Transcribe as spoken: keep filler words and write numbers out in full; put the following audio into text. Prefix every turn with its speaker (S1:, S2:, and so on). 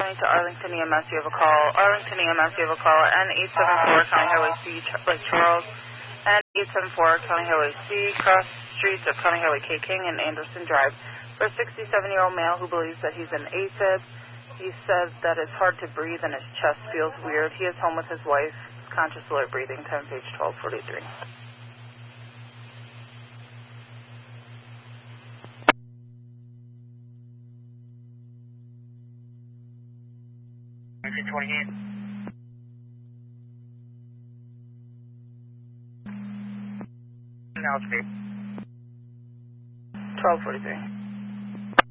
S1: County to Arlington E M S. You have a call. Arlington E M S, you have a call. N eight seven four County Highway C, Lake Charles. N eight seven four County Highway C, cross streets of County Highway K King and Anderson Drive. For a sixty-seven-year-old male who believes that he's an AFib. He says that it's hard to breathe and his chest feels weird. He is home with his wife. Conscious alert breathing, ten page twelve forty-three.
S2: nineteen twenty-eight. Now it's
S1: twelve forty-three.